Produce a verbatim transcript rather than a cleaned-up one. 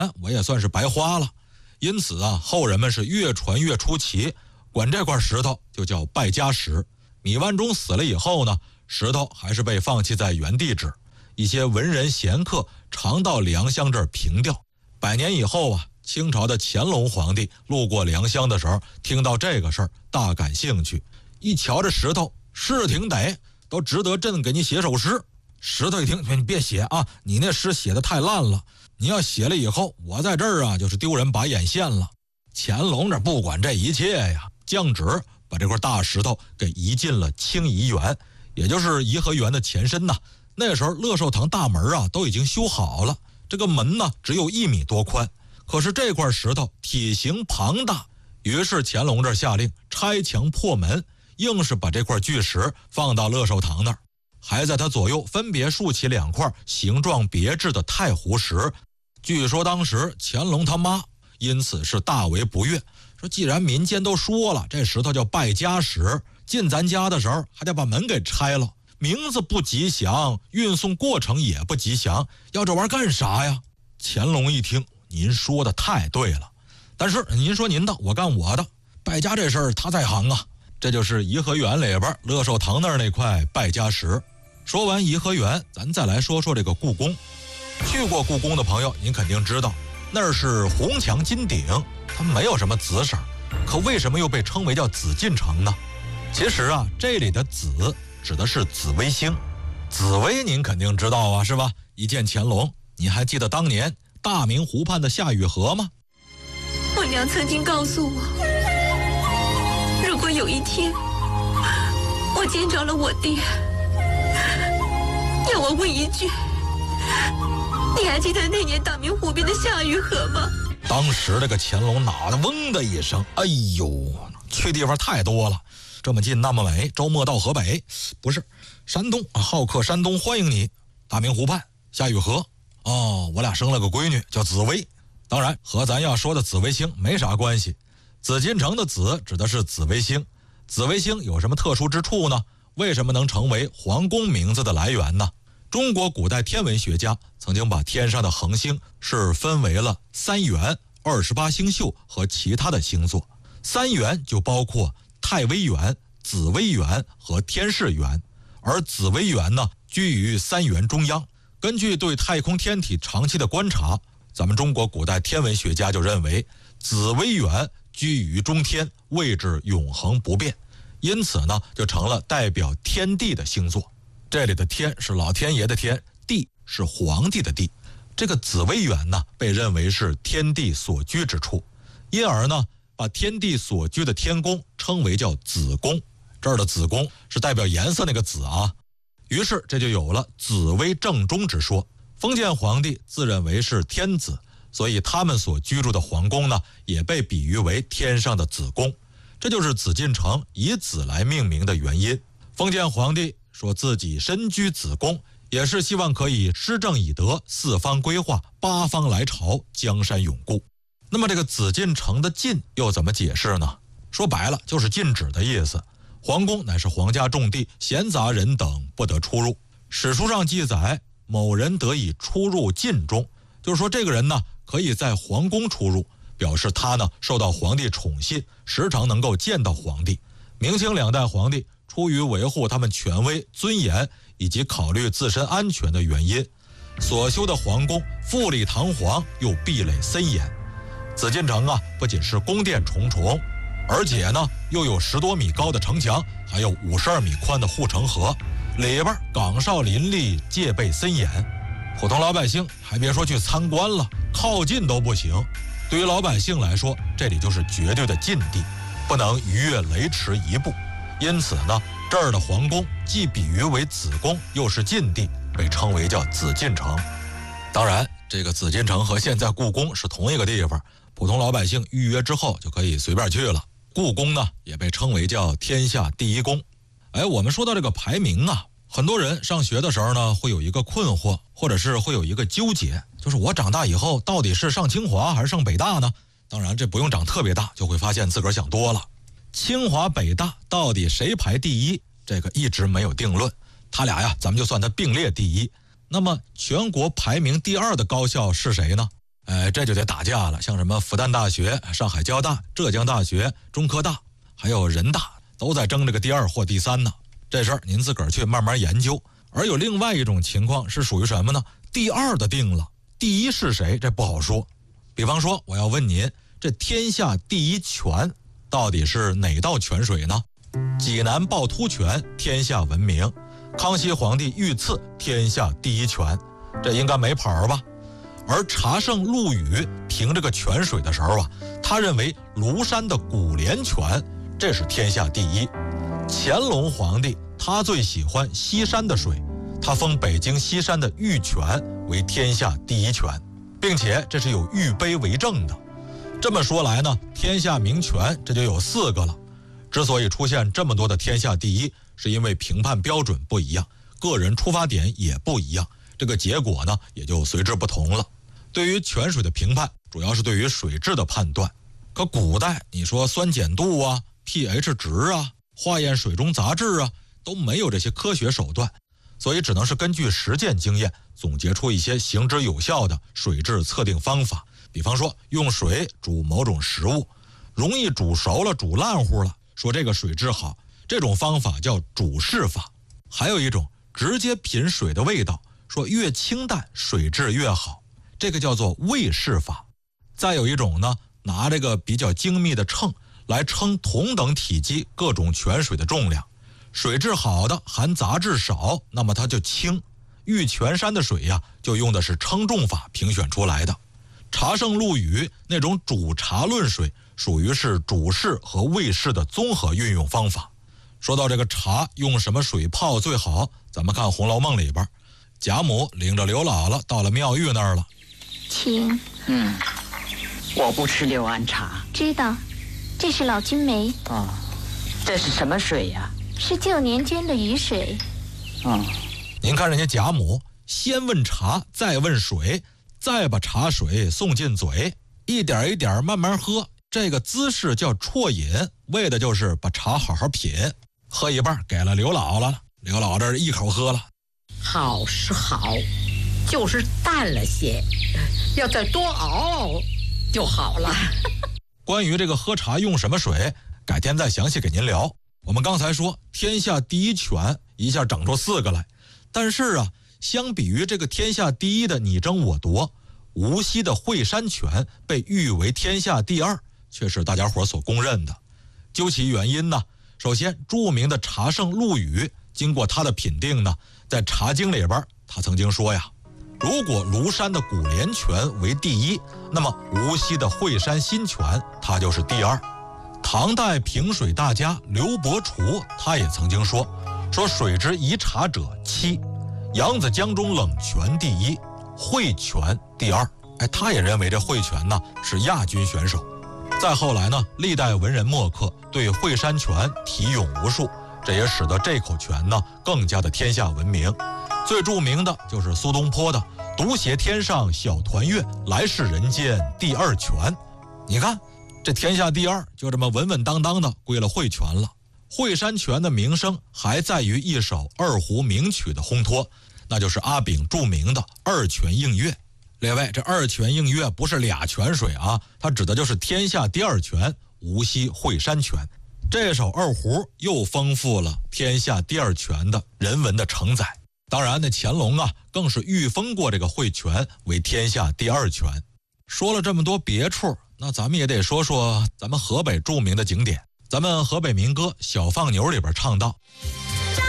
我也算是白花了。因此啊，后人们是越传越出奇，管这块石头就叫败家石。米万中死了以后呢，石头还是被放弃在原地址，一些文人闲客常到良乡这儿凭吊。百年以后啊，清朝的乾隆皇帝路过良乡的时候，听到这个事儿大感兴趣，一瞧这石头是挺得，都值得朕给你写首诗。石头一听，你别写啊，你那诗写得太烂了，你要写了以后，我在这儿啊就是丢人把眼线了。乾隆这不管这一切呀，降旨把这块大石头给移进了清怡园，也就是颐和园的前身呐。那时候乐寿堂大门啊都已经修好了，这个门呢只有一米多宽，可是这块石头体型庞大，于是乾隆这下令拆墙破门，硬是把这块巨石放到乐寿堂那儿，还在它左右分别竖起两块形状别致的太湖石。据说当时乾隆他妈因此是大为不悦，说既然民间都说了这石头叫败家石，进咱家的时候还得把门给拆了，名字不吉祥，运送过程也不吉祥，要这玩意儿干啥呀？乾隆一听，您说的太对了，但是您说您的，我干我的，败家这事儿他在行啊。这就是颐和园里边乐寿堂那儿那块败家石。说完颐和园，咱再来说说这个故宫。去过故宫的朋友，您肯定知道，那儿是红墙金顶，它没有什么紫色，可为什么又被称为叫紫禁城呢？其实啊，这里的紫指的是紫微星。紫薇您肯定知道啊，是吧？一见乾隆，你还记得当年大明湖畔的夏雨荷吗？ 我娘曾经告诉我，如果有一天我见着了我爹，要我问一句，你还记得那年大明湖边的夏雨荷吗？ 当时这个乾隆脑袋嗡的一声，哎呦，去地方太多了，这么近那么美，周末到河北，不是山东，好客山东欢迎你。大明湖畔夏雨荷，哦，我俩生了个闺女叫紫薇，当然和咱要说的紫微星没啥关系。紫禁城的紫指的是紫微星，紫微星有什么特殊之处呢？为什么能成为皇宫名字的来源呢？中国古代天文学家曾经把天上的恒星是分为了三元、二十八星宿和其他的星座。三元就包括太微垣、紫微垣和天市垣，而紫微垣呢居于三元中央。根据对太空天体长期的观察，咱们中国古代天文学家就认为紫微垣居于中天，位置永恒不变，因此呢就成了代表天地的星座。这里的天是老天爷的天，地是皇帝的地。这个紫微垣呢被认为是天地所居之处，因而呢把天地所居的天宫称为叫紫宫。这儿的紫宫是代表颜色那个紫啊，于是这就有了紫微正中之说。封建皇帝自认为是天子，所以他们所居住的皇宫呢也被比喻为天上的紫宫，这就是紫禁城以紫来命名的原因。封建皇帝说自己身居紫宫，也是希望可以施政以德，四方规划，八方来朝，江山永固。那么这个紫禁城的禁又怎么解释呢？说白了就是禁止的意思。皇宫乃是皇家重地，闲杂人等不得出入。史书上记载，某人得以出入禁中，就是说这个人呢可以在皇宫出入，表示他呢受到皇帝宠信，时常能够见到皇帝。明清两代皇帝出于维护他们权威尊严以及考虑自身安全的原因，所修的皇宫富丽堂皇又壁垒森严。紫禁城啊不仅是宫殿重重，而且呢又有十多米高的城墙，还有五十二米宽的护城河，里边岗哨林立，戒备森严。普通老百姓还别说去参观了，靠近都不行。对于老百姓来说，这里就是绝对的禁地，不能逾越雷池一步。因此呢，这儿的皇宫既比喻为紫宫，又是禁地，被称为叫紫禁城。当然，这个紫禁城和现在故宫是同一个地方，普通老百姓预约之后就可以随便去了。故宫呢，也被称为叫天下第一宫。哎，我们说到这个排名啊，很多人上学的时候呢，会有一个困惑，或者是会有一个纠结，就是我长大以后到底是上清华还是上北大呢？当然，这不用长特别大，就会发现自个儿想多了。清华北大到底谁排第一，这个一直没有定论，他俩呀咱们就算他并列第一。那么全国排名第二的高校是谁呢？ 哎，这就得打架了。像什么复旦大学、上海交大、浙江大学、中科大，还有人大，都在争这个第二或第三呢。这事儿您自个儿去慢慢研究。而有另外一种情况是属于什么呢？第二的定了，第一是谁这不好说。比方说我要问您，这天下第一泉到底是哪道泉水呢？济南趵突泉天下闻名，康熙皇帝御赐天下第一泉，这应该没跑吧？而茶圣陆羽评这个泉水的时候啊，他认为庐山的古莲泉这是天下第一。乾隆皇帝他最喜欢西山的水，他封北京西山的玉泉为天下第一泉，并且这是有玉碑为证的。这么说来呢，天下名泉这就有四个了。之所以出现这么多的天下第一，是因为评判标准不一样，个人出发点也不一样，这个结果呢也就随之不同了。对于泉水的评判，主要是对于水质的判断。可古代你说酸碱度啊、pH 值啊、化验水中杂质啊，都没有这些科学手段，所以只能是根据实践经验总结出一些行之有效的水质测定方法。比方说用水煮某种食物，容易煮熟了、煮烂乎了，说这个水质好，这种方法叫煮试法。还有一种直接品水的味道，说越清淡水质越好，这个叫做味试法。再有一种呢，拿这个比较精密的秤来称同等体积各种泉水的重量，水质好的含杂质少，那么它就轻。玉泉山的水呀，就用的是称重法评选出来的。茶圣陆羽那种煮茶论水，属于是煮试和味试的综合运用方法。说到这个茶用什么水泡最好，咱们看《红楼梦》里边，贾母领着刘姥姥到了妙玉那儿了。 请。 嗯，我不吃六安茶。 知道，这是老君梅。 哦，这是什么水呀？ 是旧年捐的雨水。 嗯， 您看人家贾母先问茶，再问水，再把茶水送进嘴，一点一点慢慢喝，这个姿势叫啜饮，为的就是把茶好好品。喝一半给了刘姥姥了，刘姥姥这一口喝了。 好是好，就是淡了些，要再多熬就好了。 关于这个喝茶用什么水，改天再详细给您聊。我们刚才说天下第一泉，一下整出四个来，但是啊，相比于这个天下第一的你争我夺，无锡的惠山泉被誉为天下第二，却是大家伙所公认的。究其原因呢，首先著名的茶圣陆羽经过他的品定呢，在《茶经》里边他曾经说呀，如果庐山的古莲泉为第一，那么无锡的惠山新泉它就是第二。唐代评水大家刘伯厨他也曾经说，说水之宜茶者七，扬子江中冷泉第一，惠泉第二。哎，他也认为这惠泉呢是亚军选手。再后来呢，历代文人墨客对惠山泉题咏无数，这也使得这口泉呢更加的天下闻名。最著名的就是苏东坡的独携天上小团圆，来世人间第二泉。你看这天下第二就这么稳稳当当的归了惠泉了。惠山泉的名声还在于一首二胡名曲的烘托，那就是阿炳著名的二泉映月。列位，这二泉映月不是俩泉水啊，它指的就是天下第二泉无锡惠山泉。这首二胡又丰富了天下第二泉的人文的承载。当然那乾隆啊更是御封过这个惠泉为天下第二泉。说了这么多别处，那咱们也得说说咱们河北著名的景点。咱们河北民歌《小放牛》里边唱到，